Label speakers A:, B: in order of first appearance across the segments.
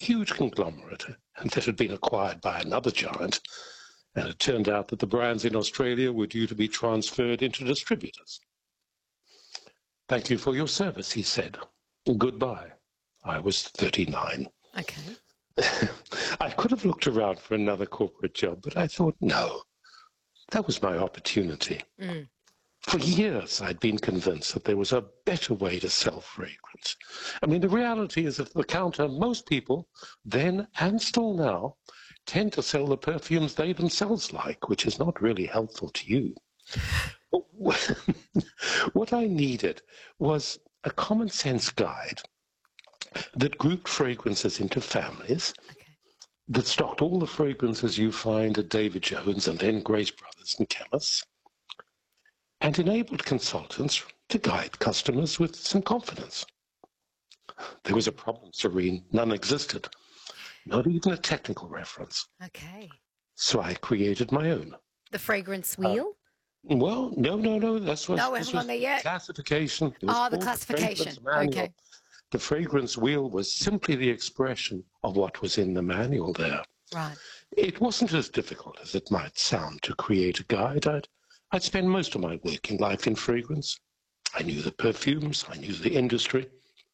A: huge conglomerate and that had been acquired by another giant. And it turned out that the brands in Australia were due to be transferred into distributors. "Thank you for your service," he said. "Goodbye." I was 39.
B: Okay.
A: I could have looked around for another corporate job, but I thought, no, that was my opportunity. For years, I'd been convinced that there was a better way to sell fragrance. I mean, the reality is at the counter, most people, then and still now, tend to sell the perfumes they themselves like, which is not really helpful to you. What I needed was a common sense guide that grouped fragrances into families, that stocked all the fragrances you find at David Jones and then Grace Brothers and chemists, and enabled consultants to guide customers with some confidence. There was a problem, Serene. None existed. Not even a technical reference.
B: Okay.
A: So I created my own.
B: The fragrance wheel?
A: Well, no. This was
B: on there yet.
A: Classification.
B: The classification. Okay.
A: The fragrance wheel was simply the expression of what was in the manual there.
B: Right.
A: It wasn't as difficult as it might sound to create a guide. I'd spent most of my working life in fragrance. I knew the perfumes, I knew the industry.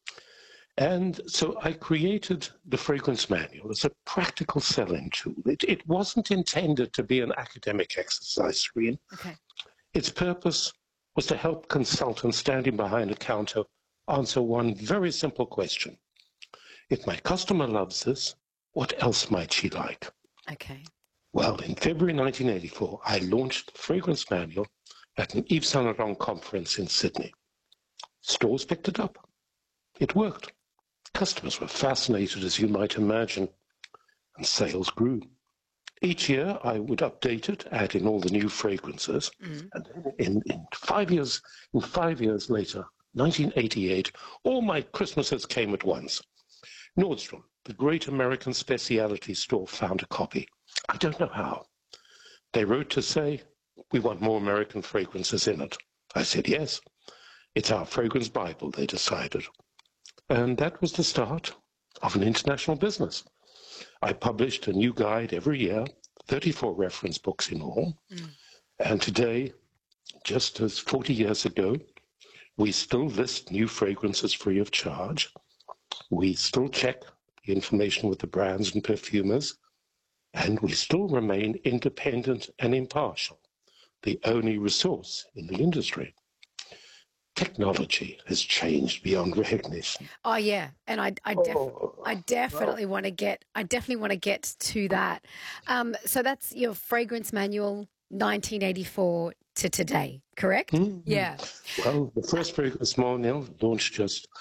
A: And so I created the fragrance manual as a practical selling tool. It wasn't intended to be an academic exercise, Serene.
B: Okay.
A: Its purpose was to help consultants standing behind a counter answer one very simple question. If my customer loves this, what else might she like?
B: Okay.
A: Well, in February 1984, I launched the fragrance manual at an Yves Saint Laurent conference in Sydney. Stores picked it up. It worked. Customers were fascinated, as you might imagine, and sales grew. Each year, I would update it, add in all the new fragrances, and in 5 years later, 1988, all my Christmases came at once. Nordstrom, the great American specialty store, found a copy. I don't know how. They wrote to say, "We want more American fragrances in it." I said, "Yes." It's our fragrance Bible, they decided. And that was the start of an international business. I published a new guide every year, 34 reference books in all. And today, just as 40 years ago, we still list new fragrances free of charge. We still check the information with the brands and perfumers. And we still remain independent and impartial, the only resource in the industry. Technology has changed beyond recognition.
B: Oh yeah, and I definitely want to get to that. So that's your fragrance manual, 1984 to today, correct? Yeah.
A: Well, the first fragrance manual launched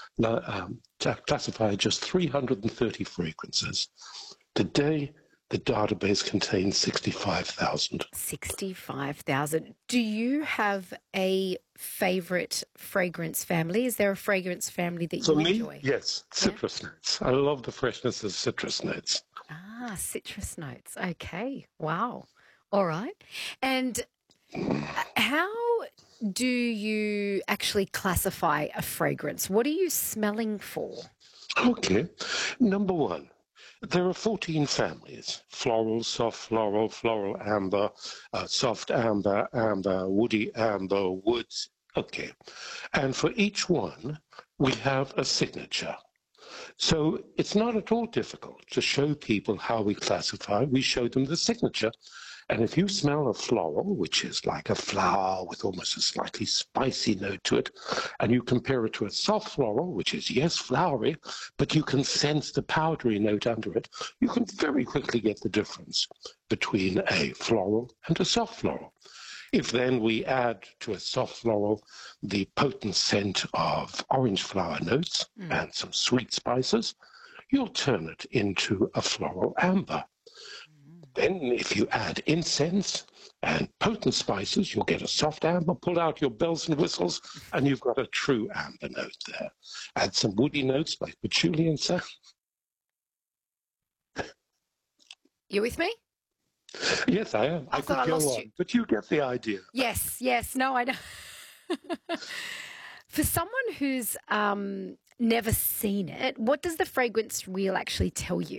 A: classified just 330 fragrances. Today, the database contains 65,000.
B: 65,000. Do you have a favorite fragrance family? Is there a fragrance family that you enjoy?
A: Yes, citrus notes. I love the freshness of citrus notes.
B: Citrus notes. Okay. Wow. All right. And how do you actually classify a fragrance? What are you smelling for?
A: Okay. Number one. There are 14 families: floral, soft floral, floral amber, soft amber, amber, woody amber, woods. Okay. And for each one, we have a signature. So it's not at all difficult to show people how we classify. We show them the signature. And if you smell a floral, which is like a flower with almost a slightly spicy note to it, and you compare it to a soft floral, which is, yes, flowery, but you can sense the powdery note under it, you can very quickly get the difference between a floral and a soft floral. If then we add to a soft floral the potent scent of orange flower notes and some sweet spices, you'll turn it into a floral amber. Then if you add incense and potent spices, you'll get a soft amber. Pull out your bells and whistles, and you've got a true amber note there. Add some woody notes like patchouli and so.
B: You with me?
A: Yes, I am. I could go on, but you get the idea.
B: Yes. No, I know. For someone who's never seen it, what does the fragrance wheel actually tell you?